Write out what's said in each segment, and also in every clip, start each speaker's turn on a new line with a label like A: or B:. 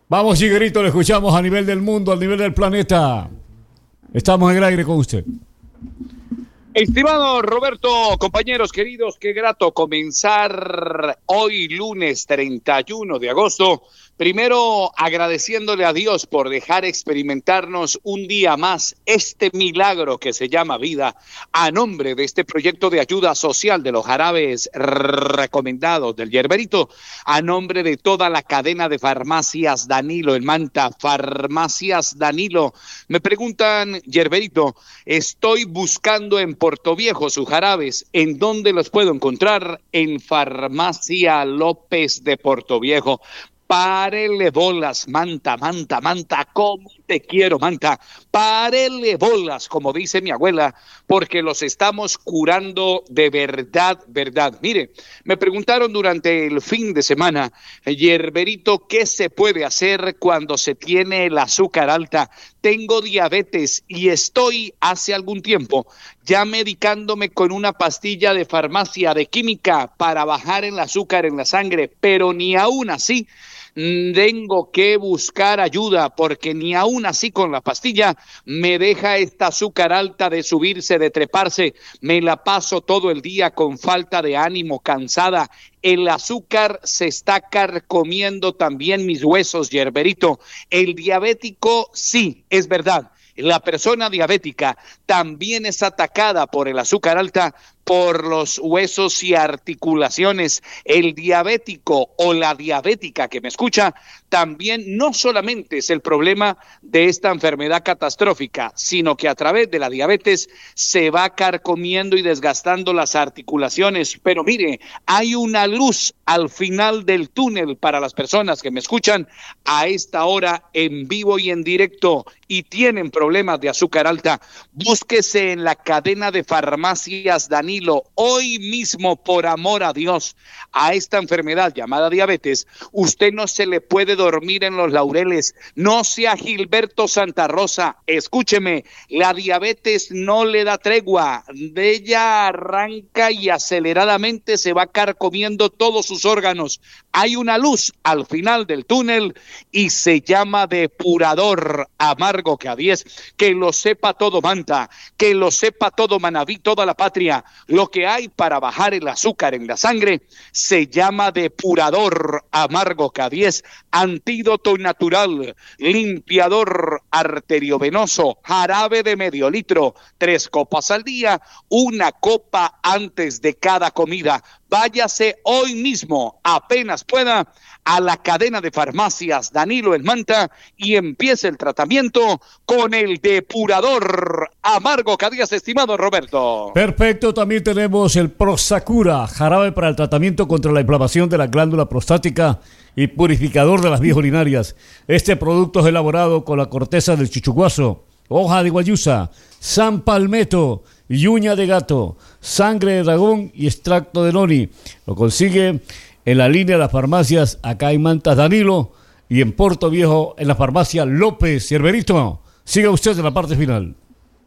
A: Vamos, Chiguerito, lo escuchamos a nivel del mundo, a nivel del planeta. Estamos en el aire con usted.
B: Estimado Roberto, compañeros queridos, qué grato comenzar hoy lunes 31 de agosto. Primero agradeciéndole a Dios por dejar experimentarnos un día más este milagro que se llama vida, a nombre de este proyecto de ayuda social de los jarabes recomendados del Yerberito, a nombre de toda la cadena de farmacias Danilo en Manta, farmacias Danilo. Me preguntan, Yerberito, estoy buscando en Portoviejo sus jarabes, ¿en dónde los puedo encontrar? En Farmacia López de Portoviejo. Párele bolas, Manta, cómo te quiero, Manta. Párele bolas, como dice mi abuela, porque los estamos curando de verdad, verdad. Mire, me preguntaron durante el fin de semana, Yerberito, ¿qué se puede hacer cuando se tiene el azúcar alta? Tengo diabetes y estoy hace algún tiempo ya medicándome con una pastilla de farmacia de química para bajar el azúcar en la sangre, pero ni aún así tengo que buscar ayuda, porque ni aún así con la pastilla me deja esta azúcar alta de subirse, de treparse. Me la paso todo el día con falta de ánimo, cansada. El azúcar se está carcomiendo también mis huesos, Yerberito. El diabético, sí, es verdad. La persona diabética también es atacada por el azúcar alta, por los huesos y articulaciones. El diabético o la diabética que me escucha también no solamente es el problema de esta enfermedad catastrófica, sino que a través de la diabetes se va carcomiendo y desgastando las articulaciones. Pero mire, hay una luz al final del túnel para las personas que me escuchan a esta hora en vivo y en directo y tienen problemas de azúcar alta. Búsquese en la cadena de farmacias Danilo hoy mismo, por amor a Dios. A esta enfermedad llamada diabetes, usted no se le puede dormir en los laureles. No sea Gilberto Santa Rosa, escúcheme, la diabetes no le da tregua, de ella arranca y aceleradamente se va carcomiendo todos sus órganos. Hay una luz al final del túnel y se llama depurador amargo K10. Que lo sepa todo Manta, que lo sepa todo Manabí, toda la patria. Lo que hay para bajar el azúcar en la sangre se llama depurador amargo K10, antídoto natural, limpiador arteriovenoso, jarabe de medio litro, 3 copas al día, 1 copa antes de cada comida. Váyase hoy mismo, apenas pueda, a la cadena de farmacias Danilo en Manta y empiece el tratamiento con el depurador amargo K10, estimado Roberto.
A: Perfecto, también tenemos el Prostacura, jarabe para el tratamiento contra la inflamación de la glándula prostática y purificador de las vías urinarias. Este producto es elaborado con la corteza del chuchuguazo, hoja de guayusa, san palmetto y uña de gato, sangre de dragón y extracto de noni. Lo consigue en la línea de las farmacias acá en Mantas Danilo y en Portoviejo en la farmacia López. Yerberito, siga usted en la parte final.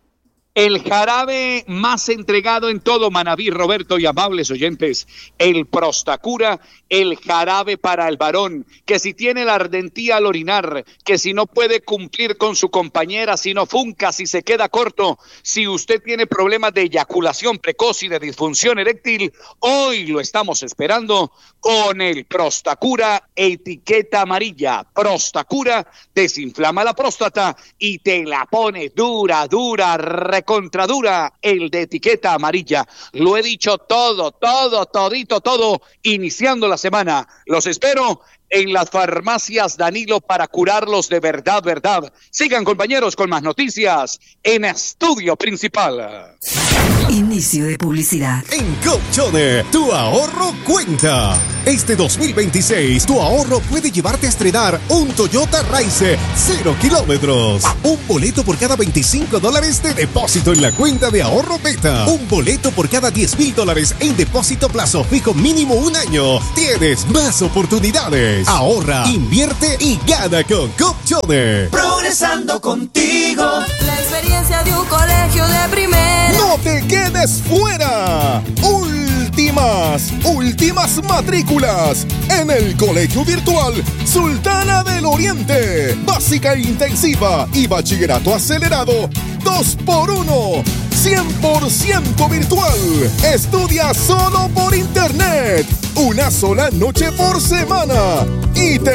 B: El jarabe más entregado en todo Manabí, Roberto y amables oyentes, el Prostacura, el jarabe para el varón, que si tiene la ardentía al orinar, que si no puede cumplir con su compañera, si no funca, si se queda corto, si usted tiene problemas de eyaculación precoz y de disfunción eréctil, hoy lo estamos esperando con el Prostacura etiqueta amarilla. Prostacura desinflama la próstata y te la pone dura, contradura, el de etiqueta amarilla. Lo he dicho todito, iniciando la semana. Los espero en las farmacias Danilo para curarlos de verdad, verdad. Sigan, compañeros, con más noticias en Estudio Principal.
C: Inicio de publicidad.
D: En Colchone, tu ahorro cuenta. Este 2026, tu ahorro puede llevarte a estrenar un Toyota Rise 0 kilómetros. Un boleto por cada $25 de depósito. depósito en la cuenta de ahorro Beta. Un boleto por cada $10,000 en depósito plazo fijo mínimo 1 año. Tienes más oportunidades. Ahorra, invierte y gana con Copchone.
E: Progresando contigo. La experiencia de un colegio de primera.
F: ¡No te quedes fuera! Últimas matrículas en el Colegio Virtual Sultana del Oriente. Básica e intensiva y bachillerato acelerado 2x1. 100% virtual. Estudia solo por internet. Una sola noche por semana. Y te